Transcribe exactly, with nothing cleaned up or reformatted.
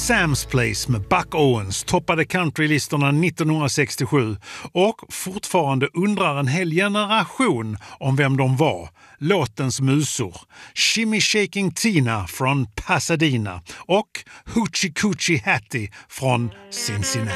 Sam's Place med Buck Owens toppade countrylistorna nittonhundrasextiosju och fortfarande undrar en hel generation om vem de var. Låtens musor, Shimmy Shaking Tina från Pasadena och Hoochie Coochie Hattie från Cincinnati.